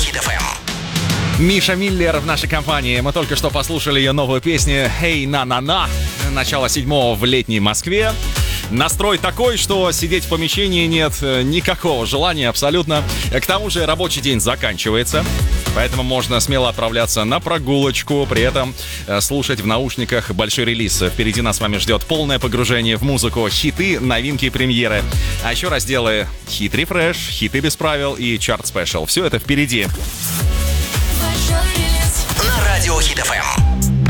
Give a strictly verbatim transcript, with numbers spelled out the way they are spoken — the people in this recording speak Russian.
Хит эф эм. Миша Миллер в нашей компании. Мы только что послушали ее новую песню «Hey, на-на-на». Начало седьмого в летней Москве. Настрой такой, что сидеть в помещении нет никакого желания абсолютно. К тому же рабочий день заканчивается, поэтому можно смело отправляться на прогулочку, при этом слушать в наушниках большой релиз. Впереди нас с вами ждет полное погружение в музыку, хиты, новинки и премьеры. А еще разделы «Хит Рефреш», «Хиты без правил» и «Чарт Спешл». Все это впереди. На радио Хит эф эм.